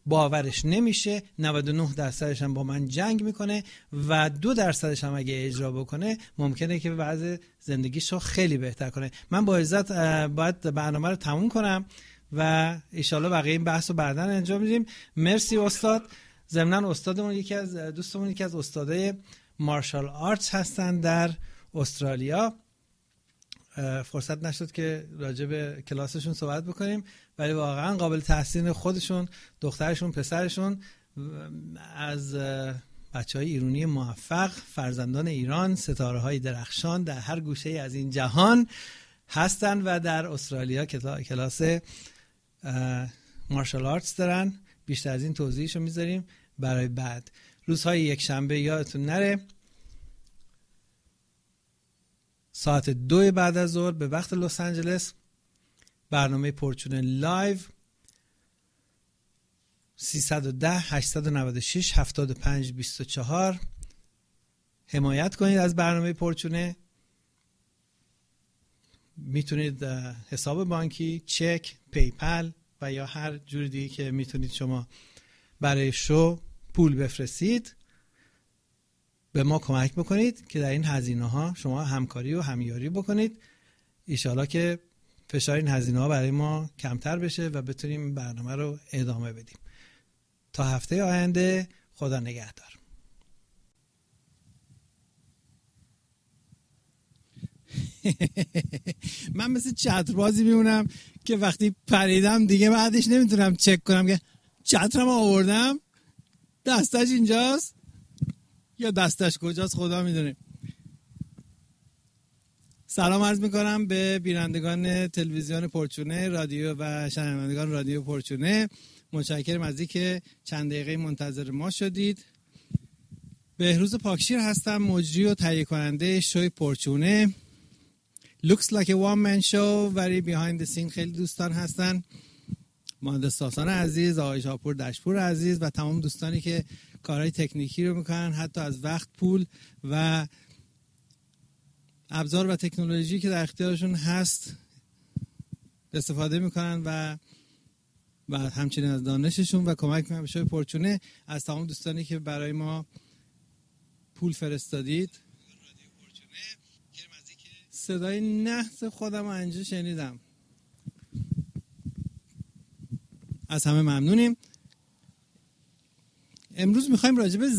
باورش نمیشه، 99% هم با من جنگ میکنه و 2% هم اگه اجرا بکنه ممکنه که وضع زندگیشو خیلی بهتر کنه. من با عزت باید برنامه رو تموم کنم و انشالله بقیه این بحث رو بعداً انجام میدیم. مرسی استاد. ضمناً استادمون یکی از دوستمون یکی از استادای مارشال آرتس هستن در استرالیا. فرصت نشد که راجع به کلاسشون صحبت بکنیم، ولی واقعا قابل تحسین خودشون، دخترشون، پسرشون از بچهای ایرانی موفق، فرزندان ایران، ستاره‌های درخشان در هر گوشه از این جهان هستن و در استرالیا کلاس مارشال آرتس دارن. بیشتر از این توضیحشو میذاریم برای بعد. روزهای یک شنبه یادتون نره ساعت 2 بعد از ظهر به وقت لس آنجلس برنامه پرچونه لایو 310 896 75 24. حمایت کنید از برنامه پرچونه. میتونید حساب بانکی، چک، پیپل و یا هر جور دیگه که میتونید شما برای شو پول بفرستید به ما کمک بکنید که در این هزینه ها شما همکاری و همیاری بکنید. انشالله که فشار این هزینه ها برای ما کمتر بشه و بتونیم این برنامه رو ادامه بدیم. تا هفته آینده، خدا نگهدار. من مثل چتربازی میمونم که وقتی پریدم دیگه بعدش نمیتونم چک کنم که چترم آوردم دستش اینجاست یا دستش کجاست، خدا میدونه. سلام عرض میکنم به بینندگان تلویزیون پرچونه، رادیو و شنوندگان رادیو پرچونه. متشکرم از اینکه چند دقیقه منتظر ما شدید. بهروز پاکشیر هستم، مجری و تهیه کننده شوی پرچونه. Looks like a one man show ولی behind the scene خیلی دوستان هستن. مهندس ساسان عزیز، آقای شاپور دشپور عزیز و تمام دوستانی که کارهای تکنیکی رو میکنن، حتی از وقت، پول و ابزار و تکنولوژی که در اختیارشون هست استفاده میکنن و همچنین از دانششون و کمک میکنن به شوی پرچونه. از تمام دوستانی که برای ما پول فرستادید. صدای نحس خودم اینجا شنیدم. از همه ممنونیم. امروز میخوایم راجع به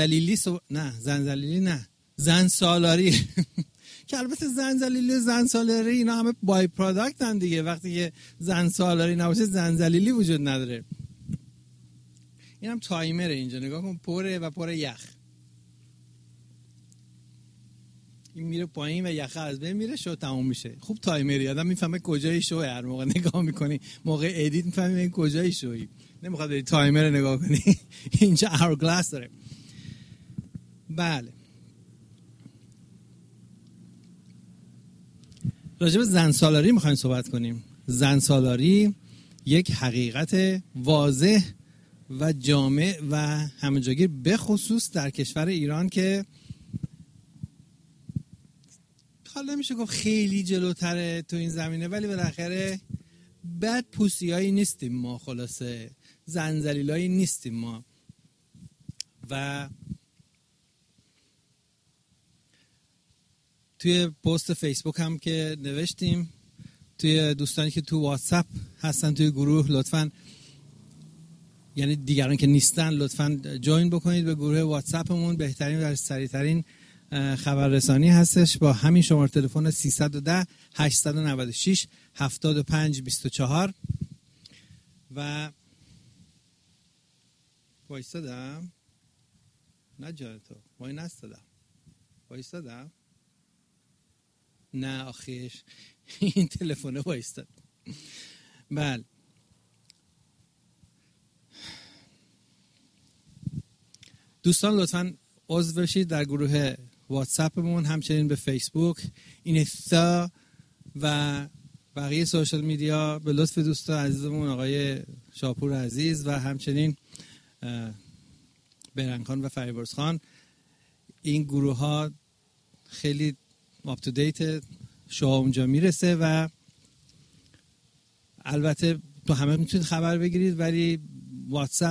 زن سالاری که البته زن ذلیلی و زن سالاری اینا همه بای پروداکت هم دیگه. وقتی که زن سالاری نباشه زن ذلیلی وجود نداره. اینم تایمره اینجا، نگاه کن، پره و پر یخ. این میره پایین و یخ از بین میره، شو تموم میشه. خوب تایمری، آدم میفهمه کجای شو. هر موقع نگاه میکنی موقع ادیت میفهمی این کجای شویی. نمیخواد بری تایمر نگاه کنی. اینجا اور گلاس داره. بله، راجع به زن سالاری میخوایم صحبت کنیم. زن سالاری یک حقیقت واضح و جامع و همه‌جاگیر، به خصوص در کشور ایران که حالا نمیشه گفت خیلی جلوتره تو این زمینه، ولی بالاخره بد پوسیایی نیستیم ما، خلاصه زنجلیلایی نیستیم ما. و توی پست فیسبوک هم که نوشتیم، توی دوستانی که تو واتساپ هستن توی گروه، لطفاً، یعنی دیگران که نیستن، لطفاً جوین بکنید به گروه واتساپمون. بهترین و سریعترین خبررسانی هستش با همین شماره تلفن 310 896 75 24. و وایستادم، نه جان تو وای نستادم، وایستادم، نه آخیش این تلفن وایستاد. بله، دوستان لطفاً عضو بشید در گروه واتساپمون، همچنین به فیسبوک، اینستا و بقیه سوشال میدیا. به لطف دوستان عزیزمون آقای شاپور عزیز و همچنین برنگخان و فریبرز خان، این گروه ها خیلی آپ تو دیت، شو اونجا میرسه و البته تو همه میتونید خبر بگیرید، ولی واتساپ